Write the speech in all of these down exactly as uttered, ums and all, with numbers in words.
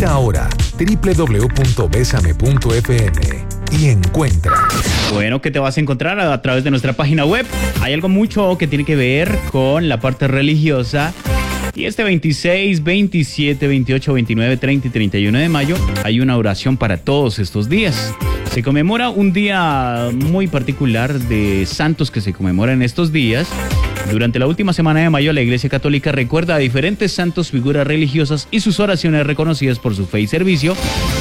Visita ahora doble u doble u doble u punto besame punto efe eme y encuentra. Bueno, ¿qué te vas a encontrar a través de nuestra página web? Hay algo mucho que tiene que ver con la parte religiosa. Y este veintiséis, veintisiete, veintiocho, veintinueve, treinta y treinta y uno de mayo hay una oración para todos estos días. Se conmemora un día muy particular de santos que se conmemoran estos días. Durante la última semana de mayo, la Iglesia Católica recuerda a diferentes santos, figuras religiosas y sus oraciones reconocidas por su fe y servicio.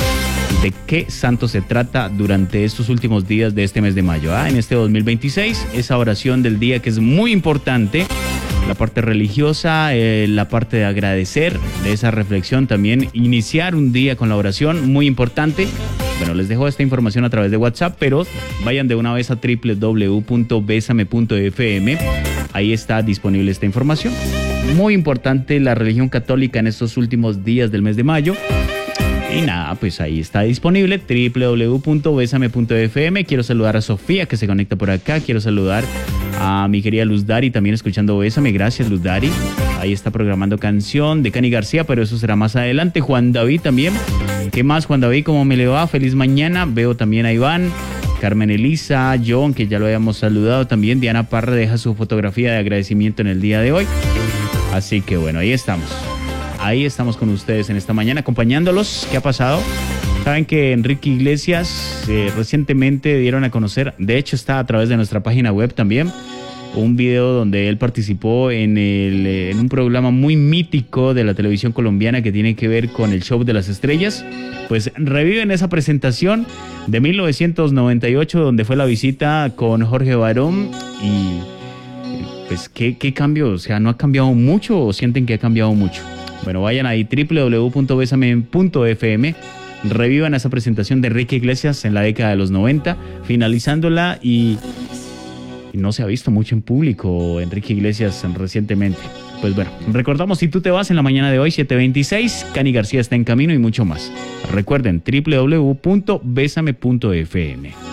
¿De qué santo se trata durante estos últimos días de este mes de mayo? Ah, en este dos mil veintiséis, esa oración del día que es muy importante. La parte religiosa, eh, la parte de agradecer, de esa reflexión también, iniciar un día con la oración, muy importante. Bueno, les dejo esta información a través de WhatsApp, pero vayan de una vez a doble u doble u doble u punto besame punto efe eme. Ahí está disponible esta información. Muy importante la religión católica en estos últimos días del mes de mayo. Y nada, pues ahí está disponible, doble u doble u doble u punto besame punto efe eme. Quiero saludar a Sofía, que se conecta por acá. Quiero saludar a mi querida Luz Dari, también escuchando Bésame. Gracias, Luz Dari. Ahí está programando canción de Cani García, pero eso será más adelante. Juan David también. ¿Qué más, Juan David? ¿Cómo me le va? Feliz mañana. Veo también a Iván, Carmen Elisa, John, que ya lo habíamos saludado también. Diana Parra deja su fotografía de agradecimiento en el día de hoy. Así que bueno, ahí estamos. Ahí estamos con ustedes en esta mañana, acompañándolos. ¿Qué ha pasado? Saben que Enrique Iglesias eh, recientemente dieron a conocer, de hecho está a través de nuestra página web también, un video donde él participó en, el, en un programa muy mítico de la televisión colombiana que tiene que ver con el Show de las Estrellas. Pues reviven esa presentación de mil novecientos noventa y ocho, donde fue la visita con Jorge Barón. Y pues ¿qué, qué cambio? O sea, ¿no ha cambiado mucho o sienten que ha cambiado mucho? Bueno, vayan ahí, doble u doble u doble u punto besame punto efe eme. Revivan esa presentación de Enrique Iglesias en la década de los noventa, finalizándola, y, y no se ha visto mucho en público Enrique Iglesias recientemente. Pues bueno, recordamos, si tú te vas en la mañana de hoy, siete veintiséis, Cani García está en camino y mucho más. Recuerden, doble u doble u doble u punto besame punto efe eme.